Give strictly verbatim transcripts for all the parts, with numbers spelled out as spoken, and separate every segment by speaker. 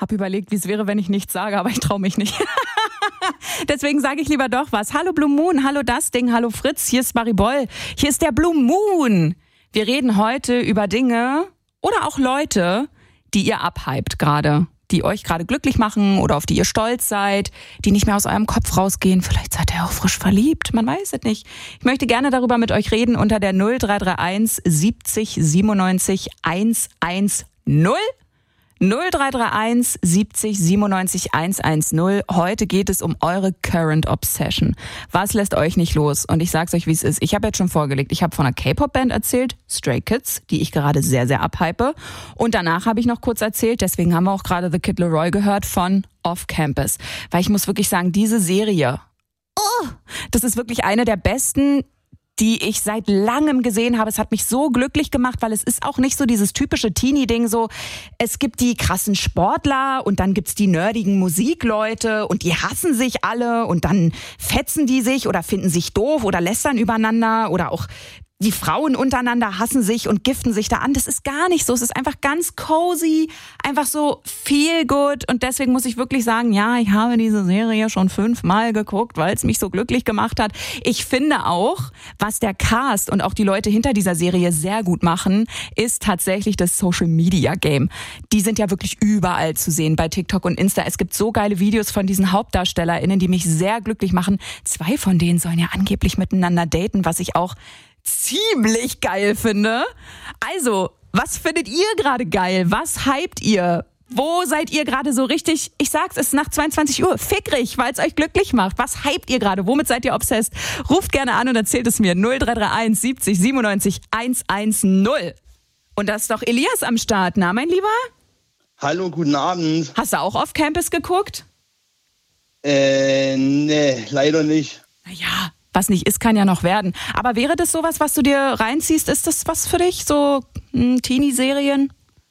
Speaker 1: Hab überlegt, wie es wäre, wenn ich nichts sage, aber ich traue mich nicht. Deswegen sage ich lieber doch was. Hallo Blue Moon, hallo das Ding, hallo Fritz, hier ist Maribol, hier ist der Blue Moon. Wir reden heute über Dinge oder auch Leute, die ihr abhypt gerade, die euch gerade glücklich machen oder auf die ihr stolz seid, die nicht mehr aus eurem Kopf rausgehen. Vielleicht seid ihr auch frisch verliebt, man weiß es nicht. Ich möchte gerne darüber mit euch reden unter der null drei drei eins siebzig siebenundneunzig hundertzehn. null drei drei eins siebzig siebenundneunzig hundertzehn. Heute geht es um eure Current Obsession. Was lässt euch nicht los? Und ich sag's euch, wie es ist. Ich habe jetzt schon vorgelegt. Ich habe von einer K-Pop-Band erzählt, Stray Kids, die ich gerade sehr, sehr abhype. Und danach habe ich noch kurz erzählt, deswegen haben wir auch gerade The Kid Laroi gehört, von Off Campus. Weil ich muss wirklich sagen, diese Serie, oh, das ist wirklich eine der besten, die ich seit langem gesehen habe. Es hat mich so glücklich gemacht, weil es ist auch nicht so dieses typische Teenie-Ding so, es gibt die krassen Sportler und dann gibt's die nerdigen Musikleute und die hassen sich alle und dann fetzen die sich oder finden sich doof oder lästern übereinander oder auch die Frauen untereinander hassen sich und giften sich da an. Das ist gar nicht so. Es ist einfach ganz cozy, einfach so feel good. Und deswegen muss ich wirklich sagen, ja, ich habe diese Serie schon fünfmal geguckt, weil es mich so glücklich gemacht hat. Ich finde auch, was der Cast und auch die Leute hinter dieser Serie sehr gut machen, ist tatsächlich das Social Media Game. Die sind ja wirklich überall zu sehen, bei TikTok und Insta. Es gibt so geile Videos von diesen HauptdarstellerInnen, die mich sehr glücklich machen. Zwei von denen sollen ja angeblich miteinander daten, was ich auch ziemlich geil finde. Also, was findet ihr gerade geil? Was hypt ihr? Wo seid ihr gerade so richtig, ich sag's, es ist nach zweiundzwanzig Uhr, fickrig, weil es euch glücklich macht. Was hypt ihr gerade? Womit seid ihr obsessed? Ruft gerne an und erzählt es mir. null drei drei eins siebzig siebenundneunzig hundertzehn. Und da ist doch Elias am Start, na mein Lieber?
Speaker 2: Hallo, guten Abend.
Speaker 1: Hast du auch Off Campus geguckt?
Speaker 2: Äh, nee, leider nicht.
Speaker 1: Naja, was nicht ist, kann ja noch werden. Aber wäre das sowas, was du dir reinziehst? Ist das was für dich? So hm, Teenie-Serien?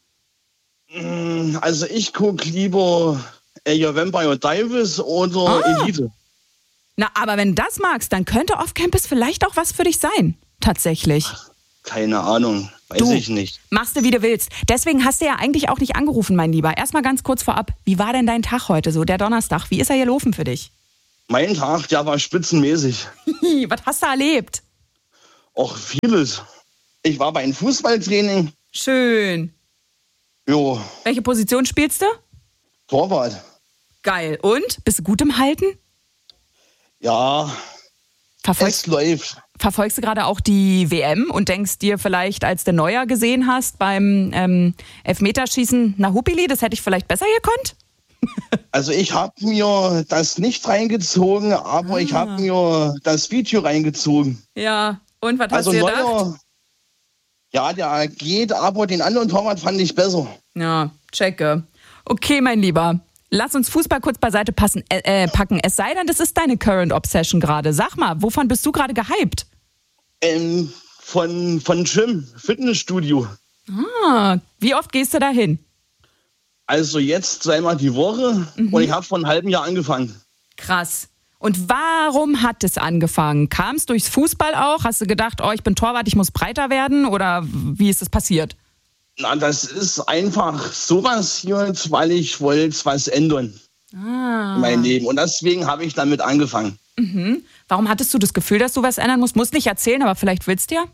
Speaker 2: Also ich gucke lieber äh, Vampire Diaries oder
Speaker 1: ah.
Speaker 2: Elite.
Speaker 1: Na, aber wenn du das magst, dann könnte Off Campus vielleicht auch was für dich sein. Tatsächlich.
Speaker 2: Keine Ahnung, weiß
Speaker 1: du,
Speaker 2: ich nicht.
Speaker 1: Machst du, wie du willst. Deswegen hast du ja eigentlich auch nicht angerufen, mein Lieber. Erstmal ganz kurz vorab, wie war denn dein Tag heute so, der Donnerstag? Wie ist er gelaufen für dich?
Speaker 2: Mein Tag, der war spitzenmäßig.
Speaker 1: Was hast du erlebt?
Speaker 2: Och, vieles. Ich war bei einem Fußballtraining.
Speaker 1: Schön.
Speaker 2: Jo.
Speaker 1: Welche Position spielst du?
Speaker 2: Torwart.
Speaker 1: Geil. Und? Bist du gut im Halten?
Speaker 2: Ja,
Speaker 1: Verfolgst,
Speaker 2: es läuft.
Speaker 1: Verfolgst du gerade auch die W M und denkst dir vielleicht, als du Neuer gesehen hast beim ähm, Elfmeterschießen, na Hupili, das hätte ich vielleicht besser gekonnt?
Speaker 2: Also ich habe mir das nicht reingezogen, aber ah. ich habe mir das Video reingezogen.
Speaker 1: Ja, und was
Speaker 2: also
Speaker 1: hast du gedacht?
Speaker 2: Neuer, ja, der geht, aber den anderen Torwart fand ich besser.
Speaker 1: Ja, checke. Okay, mein Lieber, lass uns Fußball kurz beiseite passen, äh, äh, packen. Es sei denn, das ist deine Current Obsession gerade. Sag mal, wovon bist du gerade gehypt?
Speaker 2: Ähm, von, von Gym, Fitnessstudio.
Speaker 1: Ah, wie oft gehst du da hin?
Speaker 2: Also jetzt zweimal die Woche mhm. und ich habe vor einem halben Jahr angefangen.
Speaker 1: Krass. Und warum hat es angefangen? Kam es durchs Fußball auch? Hast du gedacht, oh, ich bin Torwart, ich muss breiter werden? Oder wie ist das passiert?
Speaker 2: Na, das ist einfach so passiert, weil ich wollte was ändern
Speaker 1: ah.
Speaker 2: in meinem Leben. Und deswegen habe ich damit angefangen.
Speaker 1: Mhm. Warum hattest du das Gefühl, dass du was ändern musst? Musst nicht erzählen, aber vielleicht willst du ja?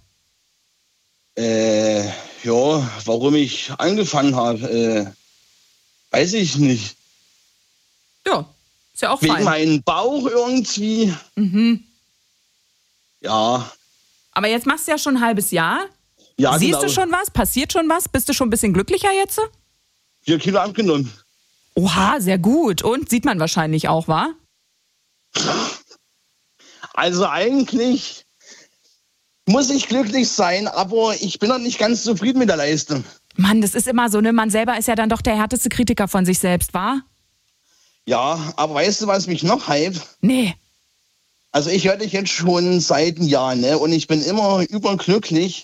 Speaker 2: Äh, ja, warum ich angefangen habe, äh, weiß ich nicht.
Speaker 1: Ja, ist ja auch
Speaker 2: Wegen
Speaker 1: fein.
Speaker 2: meinem Bauch irgendwie.
Speaker 1: Mhm.
Speaker 2: Ja.
Speaker 1: Aber jetzt machst du ja schon ein halbes Jahr.
Speaker 2: Ja,
Speaker 1: Siehst
Speaker 2: genau.
Speaker 1: du schon was? Passiert schon was? Bist du schon ein bisschen glücklicher jetzt?
Speaker 2: Vier Kilo abgenommen.
Speaker 1: Oha, sehr gut. Und sieht man wahrscheinlich auch, wa?
Speaker 2: Also eigentlich muss ich glücklich sein, aber ich bin noch nicht ganz zufrieden mit der Leistung.
Speaker 1: Mann, das ist immer so, ne? Man selber ist ja dann doch der härteste Kritiker von sich selbst, wa?
Speaker 2: Ja, aber weißt du, was mich noch hypt?
Speaker 1: Nee.
Speaker 2: Also ich höre dich jetzt schon seit einem Jahr, ne? Und ich bin immer überglücklich.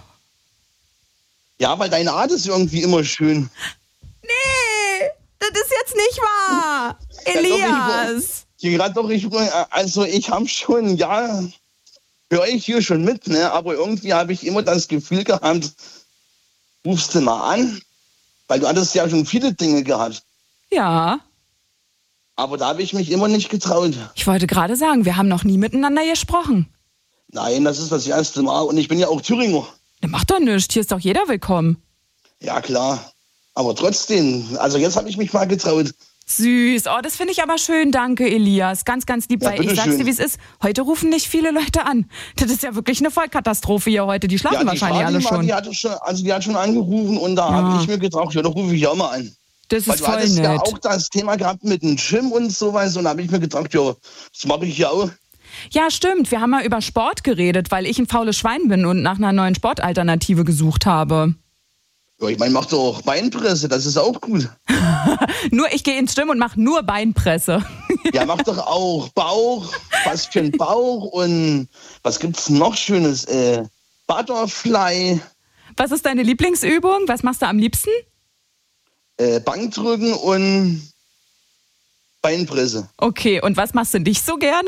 Speaker 2: Ja, weil deine Art ist irgendwie immer schön.
Speaker 1: Nee, das ist jetzt nicht wahr. Elias.
Speaker 2: Ja, doch, ich, also ich habe schon, ja, höre ich hier schon mit, ne? Aber irgendwie habe ich immer das Gefühl gehabt, rufst du mal an, weil du hattest ja schon viele Dinge gehabt.
Speaker 1: Ja.
Speaker 2: Aber da habe ich mich immer nicht getraut.
Speaker 1: Ich wollte gerade sagen, wir haben noch nie miteinander gesprochen.
Speaker 2: Nein, das ist das erste Mal. Und ich bin ja auch Thüringer.
Speaker 1: Das macht doch nichts. Hier ist doch jeder willkommen.
Speaker 2: Ja, klar. Aber trotzdem, also jetzt habe ich mich mal getraut.
Speaker 1: Süß. Oh, das finde ich aber schön. Danke, Elias. Ganz, ganz lieb.
Speaker 2: Ja,
Speaker 1: weil ich sag's
Speaker 2: bitteschön.
Speaker 1: dir, wie es ist. Heute rufen nicht viele Leute an. Das ist ja wirklich eine Vollkatastrophe hier heute. Die schlafen
Speaker 2: Ja, die
Speaker 1: wahrscheinlich alle
Speaker 2: Fatima,
Speaker 1: schon.
Speaker 2: Die hatte schon. Also die hat schon angerufen und da
Speaker 1: Ja.
Speaker 2: habe ich mir gedacht, ja, da rufe ich auch mal an.
Speaker 1: Das
Speaker 2: Weil
Speaker 1: ist
Speaker 2: du
Speaker 1: voll
Speaker 2: hattest ja
Speaker 1: nett.
Speaker 2: auch das Thema gehabt mit dem Gym und sowas und da habe ich mir gedacht, ja, das mache ich ja auch.
Speaker 1: Ja, stimmt. Wir haben mal über Sport geredet, weil ich ein faules Schwein bin und nach einer neuen Sportalternative gesucht habe.
Speaker 2: Ja, ich meine, mach doch Beinpresse, das ist auch gut.
Speaker 1: Nur ich gehe ins Gym und mache nur Beinpresse.
Speaker 2: Ja, mach doch auch Bauch, was für ein Bauch und was gibt's noch Schönes? Äh, Butterfly,
Speaker 1: Was ist deine Lieblingsübung? Was machst du am liebsten?
Speaker 2: äh, Bankdrücken und Beinpresse.
Speaker 1: Okay, und was machst du nicht so gerne?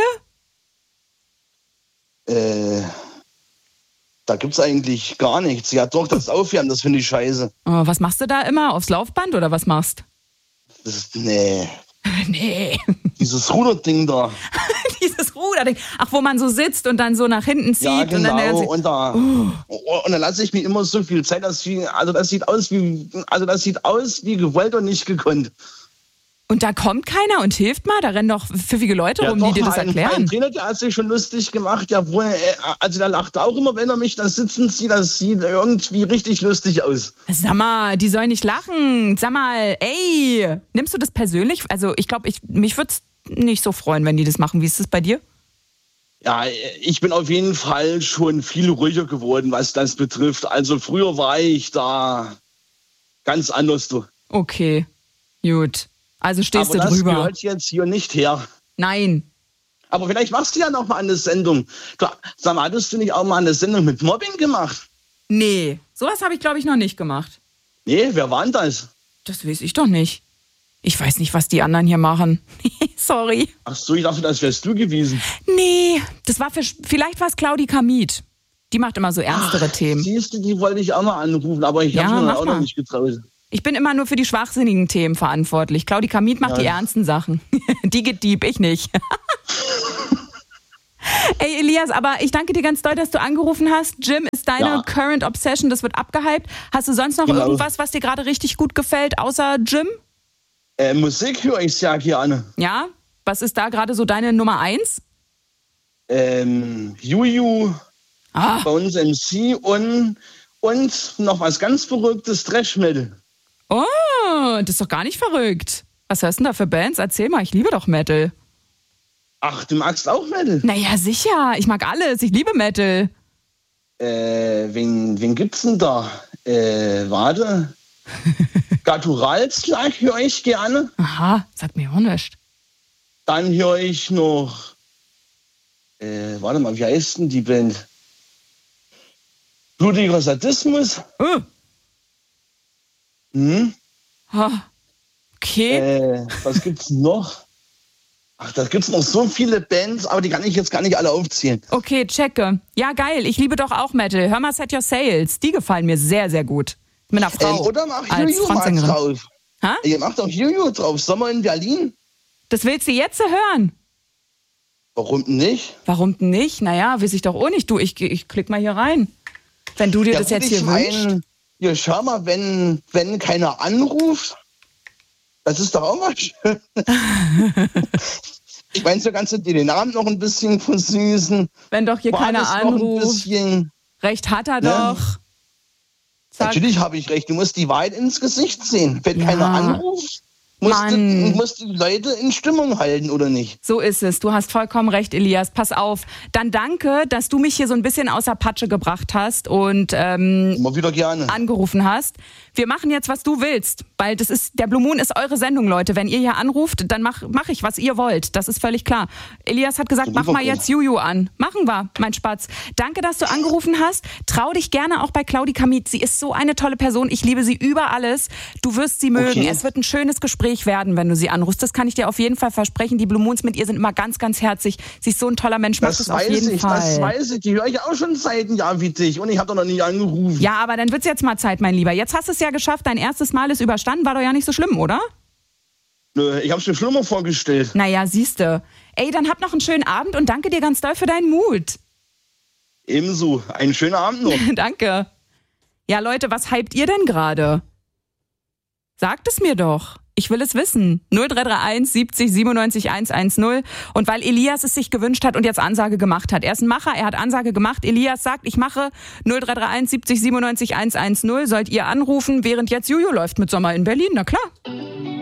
Speaker 2: Äh, da gibt's eigentlich gar nichts. Ja doch, das Aufwärmen, das finde ich scheiße.
Speaker 1: Oh, was machst du da immer? Aufs Laufband oder was machst?
Speaker 2: Das ist, nee,
Speaker 1: Nee.
Speaker 2: dieses Ruderding da.
Speaker 1: Dieses Ruderding. Ach, wo man so sitzt und dann so nach hinten zieht.
Speaker 2: Ja,
Speaker 1: und dann der
Speaker 2: genau.
Speaker 1: ganze-
Speaker 2: Und da, und dann lasse ich mir immer so viel Zeit, dass wie, also das sieht aus wie, also das sieht aus wie gewollt und nicht gekonnt.
Speaker 1: Und da kommt keiner und hilft mal? Da rennen doch pfiffige Leute rum, die dir das
Speaker 2: ein, ein
Speaker 1: erklären.
Speaker 2: Trainer, der hat sich schon lustig gemacht, ja, wo, er- also der lacht auch immer, wenn er mich da sitzen sieht, das sieht irgendwie richtig lustig aus.
Speaker 1: Sag mal, die sollen nicht lachen. Sag mal, ey, nimmst du das persönlich? Also ich glaube, ich, mich würde es nicht so freuen, wenn die das machen. Wie ist es bei dir?
Speaker 2: Ja, ich bin auf jeden Fall schon viel ruhiger geworden, was das betrifft. Also früher war ich da ganz anders. Du.
Speaker 1: Okay, gut. Also stehst
Speaker 2: Aber
Speaker 1: du
Speaker 2: das
Speaker 1: drüber.
Speaker 2: gehört jetzt hier nicht her.
Speaker 1: Nein.
Speaker 2: Aber vielleicht machst du ja noch mal eine Sendung. Du, sag mal, hattest du nicht auch mal eine Sendung mit Mobbing gemacht?
Speaker 1: Nee, sowas habe ich, glaube ich, noch nicht gemacht.
Speaker 2: Nee, wer war denn das?
Speaker 1: Das weiß ich doch nicht. Ich weiß nicht, was die anderen hier machen. Sorry.
Speaker 2: Ach so, ich dachte, das wärst du gewesen.
Speaker 1: Nee, das war für, vielleicht war es Claudi Kamit. Die macht immer so ernstere Themen.
Speaker 2: Siehst du, die wollte ich auch mal anrufen, aber ich
Speaker 1: Ja,
Speaker 2: habe mir
Speaker 1: mach
Speaker 2: auch
Speaker 1: mal.
Speaker 2: noch nicht getraut.
Speaker 1: Ich bin immer nur für die schwachsinnigen Themen verantwortlich. Claudi Kamit macht
Speaker 2: Ja.
Speaker 1: die ernsten Sachen. Die geht deep, ich nicht. Ey, Elias, aber ich danke dir ganz doll, dass du angerufen hast. Gym ist deine
Speaker 2: Ja.
Speaker 1: Current Obsession, das wird abgehypt. Hast du sonst noch
Speaker 2: Genau.
Speaker 1: irgendwas, was dir gerade richtig gut gefällt, außer Gym?
Speaker 2: Äh, Musik höre ich sehr gerne.
Speaker 1: Ja? Was ist da gerade so deine Nummer eins?
Speaker 2: Ähm, Juju,
Speaker 1: Ah,
Speaker 2: bei uns M C und, und noch was ganz Verrücktes, Thrash Metal.
Speaker 1: oh, das ist doch gar nicht verrückt. Was hörst du denn da für Bands? Erzähl mal, ich liebe doch Metal.
Speaker 2: Ach, du magst auch Metal?
Speaker 1: Naja, sicher. Ich mag alles. Ich liebe Metal.
Speaker 2: Äh, wen, wen gibt's denn da? Äh, warte. Gaturalslag höre ich gerne.
Speaker 1: Aha, sagt mir auch nichts.
Speaker 2: Dann höre ich noch, äh, warte mal, wie heißt denn die Band? Blutiger Sadismus.
Speaker 1: Oh,
Speaker 2: Hm?
Speaker 1: ah, okay.
Speaker 2: Äh, was gibt's noch? Ach, da gibt's noch so viele Bands, aber die kann ich jetzt gar nicht alle aufzählen.
Speaker 1: Okay, checke. Ja, geil. Ich liebe doch auch Metal. Hör mal Set Your Sails. Die gefallen mir sehr, sehr gut. Mit einer Frau.
Speaker 2: Ähm, oder mach
Speaker 1: als
Speaker 2: Juju mal
Speaker 1: Frontsängerin.
Speaker 2: drauf.
Speaker 1: Ha?
Speaker 2: Ihr macht doch Juju drauf. Sommer in Berlin.
Speaker 1: Das willst du jetzt hören?
Speaker 2: Warum denn nicht?
Speaker 1: Warum denn nicht? Naja, weiß ich doch auch nicht. Du, ich, ich klick mal hier rein. Wenn du dir das
Speaker 2: gut,
Speaker 1: jetzt hier
Speaker 2: ich
Speaker 1: wünschst.
Speaker 2: mein, ja, schau mal, wenn, wenn keiner anruft, das ist doch auch mal schön. Ich meine, so kannst du dir den Abend noch ein bisschen versüßen.
Speaker 1: Wenn doch hier
Speaker 2: War
Speaker 1: keiner
Speaker 2: alles noch ein
Speaker 1: anruft.
Speaker 2: bisschen.
Speaker 1: Recht hat er
Speaker 2: Ne?
Speaker 1: doch. Zack.
Speaker 2: Natürlich habe ich recht. Du musst die Wahrheit ins Gesicht sehen. Wenn
Speaker 1: Ja.
Speaker 2: keiner anruft, musst du,
Speaker 1: Mann.
Speaker 2: musst die Leute in Stimmung halten, oder nicht?
Speaker 1: So ist es. Du hast vollkommen recht, Elias. Pass auf. Dann danke, dass du mich hier so ein bisschen außer Patsche gebracht hast und ähm,
Speaker 2: Immer wieder gerne.
Speaker 1: angerufen hast. Wir machen jetzt, was du willst, weil das ist, der Blue Moon ist eure Sendung, Leute. Wenn ihr hier anruft, dann mach, mach ich, was ihr wollt. Das ist völlig klar. Elias hat gesagt,
Speaker 2: So
Speaker 1: mach mal
Speaker 2: Liverpool.
Speaker 1: jetzt Juju an. Machen wir, mein Spatz. Danke, dass du angerufen hast. Trau dich gerne auch bei Claudi Kamit. Sie ist so eine tolle Person. Ich liebe sie über alles. Du wirst sie mögen.
Speaker 2: Okay.
Speaker 1: Es wird ein schönes Gespräch werden, wenn du sie anrufst. Das kann ich dir auf jeden Fall versprechen. Die Blue Moons mit ihr sind immer ganz, ganz herzig. Sie ist so ein toller Mensch. Mach das,
Speaker 2: Das
Speaker 1: auf
Speaker 2: weiß
Speaker 1: jeden
Speaker 2: ich,
Speaker 1: Fall.
Speaker 2: das weiß ich. Die höre ich auch schon seit einem Jahr wie dich. Und ich habe doch noch nie angerufen.
Speaker 1: Ja, aber dann wird's jetzt mal Zeit, mein Lieber. Jetzt hast du es ja geschafft. Dein erstes Mal ist überstanden. War doch ja nicht so schlimm, oder?
Speaker 2: Nö, ich hab's mir schlimmer vorgestellt.
Speaker 1: Naja, siehste. Ey, dann hab noch einen schönen Abend und danke dir ganz doll für deinen Mut.
Speaker 2: Ebenso. Einen schönen Abend noch.
Speaker 1: Danke. Ja, Leute, was hypt ihr denn gerade? Sagt es mir doch. Ich will es wissen. null drei drei eins siebzig siebenundneunzig hundertzehn. Und weil Elias es sich gewünscht hat und jetzt Ansage gemacht hat. Er ist ein Macher, er hat Ansage gemacht. Elias sagt, ich mache null drei drei eins siebzig siebenundneunzig hundertzehn. Sollt ihr anrufen, während jetzt Juju läuft mit Sommer in Berlin. Na klar.